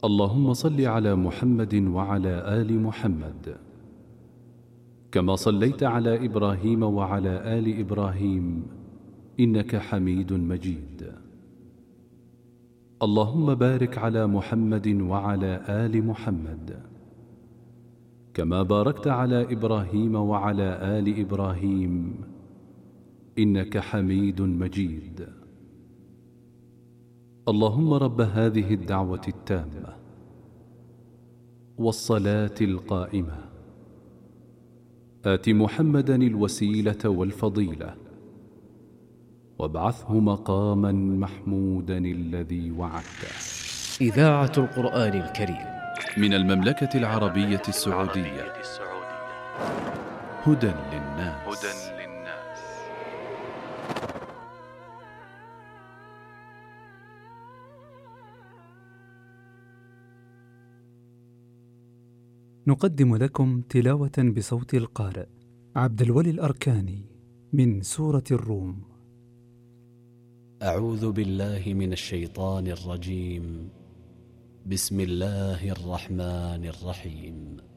اللهم صل على محمد وعلى آل محمد كما صليت على إبراهيم وعلى آل إبراهيم إنك حميد مجيد. اللهم بارك على محمد وعلى آل محمد كما باركت على إبراهيم وعلى آل إبراهيم إنك حميد مجيد. اللهم رب هذه الدعوة التامة والصلاة القائمة آت محمدا الوسيلة والفضيلة وابعثه مقاما محمودا الذي وعدته. إذاعة القرآن الكريم من المملكة العربية السعودية. هدى للناس. نقدم لكم تلاوة بصوت القارئ عبد الولي الأركاني من سورة الروم. أعوذ بالله من الشيطان الرجيم. بسم الله الرحمن الرحيم.